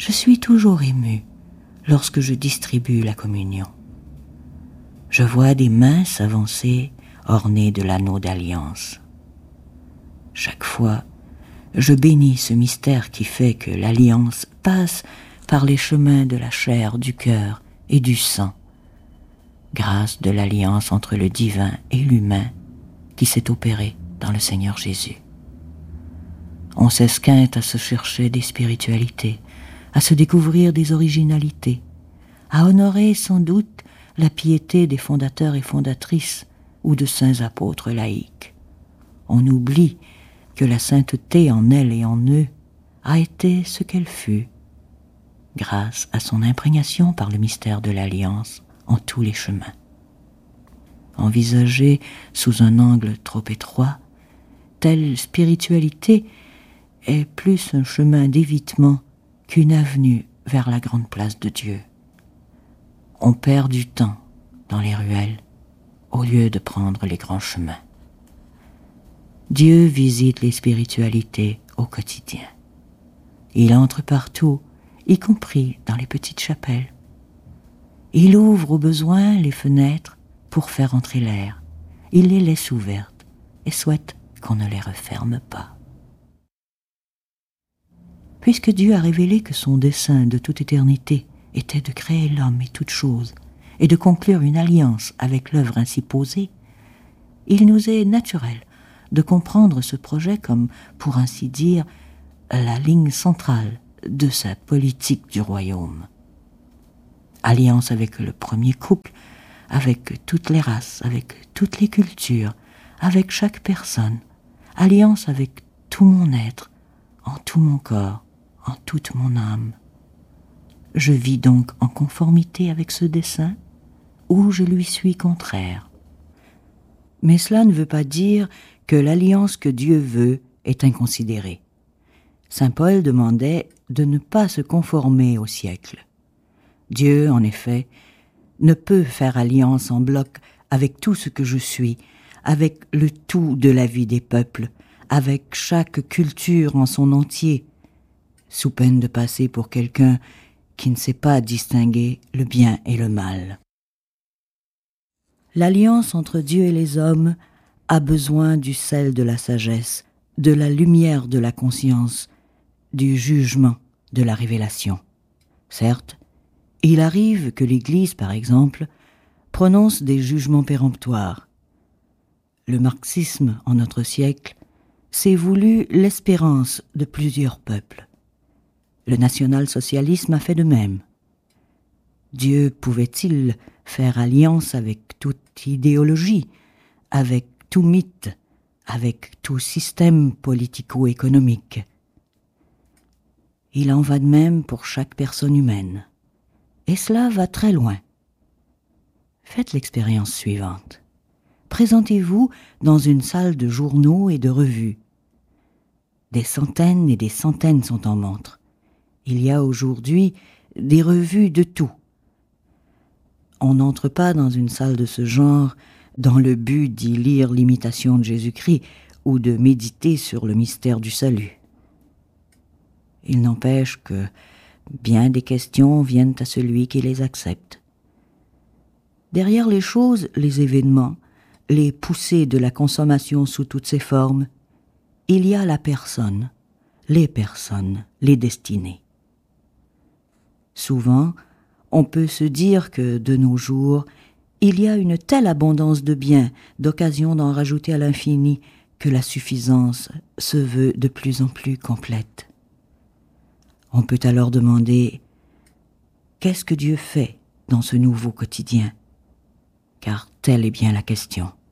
je suis toujours ému lorsque je distribue la communion. Je vois des mains s'avancer ornées de l'anneau d'alliance. Chaque fois, je bénis ce mystère qui fait que l'alliance passe par les chemins de la chair, du cœur et du sang, grâce de l'alliance entre le divin et l'humain qui s'est opérée dans le Seigneur Jésus. On s'esquinte à se chercher des spiritualités, à se découvrir des originalités, à honorer sans doute la piété des fondateurs et fondatrices ou de saints apôtres laïcs. On oublie que la sainteté en elle et en eux a été ce qu'elle fut, grâce à son imprégnation par le mystère de l'alliance en tous les chemins. Envisagée sous un angle trop étroit, telle spiritualité est plus un chemin d'évitement qu'une avenue vers la grande place de Dieu. On perd du temps dans les ruelles au lieu de prendre les grands chemins. Dieu visite les spiritualités au quotidien. Il entre partout, y compris dans les petites chapelles. Il ouvre au besoin les fenêtres pour faire entrer l'air. Il les laisse ouvertes et souhaite qu'on ne les referme pas. Puisque Dieu a révélé que son dessein de toute éternité était de créer l'homme et toutes choses, et de conclure une alliance avec l'œuvre ainsi posée, il nous est naturel de comprendre ce projet comme, pour ainsi dire, la ligne centrale de sa politique du royaume. Alliance avec le premier couple, avec toutes les races, avec toutes les cultures, avec chaque personne, alliance avec tout mon être, en tout mon corps, en toute mon âme. Je vis donc en conformité avec ce dessein ou je lui suis contraire. Mais cela ne veut pas dire que l'alliance que Dieu veut est inconsidérée. Saint Paul demandait de ne pas se conformer au siècle. Dieu, en effet, ne peut faire alliance en bloc avec tout ce que je suis, avec le tout de la vie des peuples, avec chaque culture en son entier, sous peine de passer pour quelqu'un qui ne sait pas distinguer le bien et le mal. L'alliance entre Dieu et les hommes a besoin du sel de la sagesse, de la lumière de la conscience, du jugement, de la révélation. Certes, il arrive que l'Église, par exemple, prononce des jugements péremptoires. Le marxisme, en notre siècle, s'est voulu l'espérance de plusieurs peuples. Le national-socialisme a fait de même. Dieu pouvait-il faire alliance avec toute idéologie, avec tout mythe, avec tout système politico-économique? Il en va de même pour chaque personne humaine. Et cela va très loin. Faites l'expérience suivante. Présentez-vous dans une salle de journaux et de revues. Des centaines et des centaines sont en montre. Il y a aujourd'hui des revues de tout. On n'entre pas dans une salle de ce genre dans le but d'y lire l'imitation de Jésus-Christ ou de méditer sur le mystère du salut. Il n'empêche que bien des questions viennent à celui qui les accepte. Derrière les choses, les événements, les poussées de la consommation sous toutes ses formes, il y a la personne, les personnes, les destinées. Souvent, on peut se dire que, de nos jours, il y a une telle abondance de biens, d'occasions d'en rajouter à l'infini, que la suffisance se veut de plus en plus complète. On peut alors demander « Qu'est-ce que Dieu fait dans ce nouveau quotidien ?» Car telle est bien la question.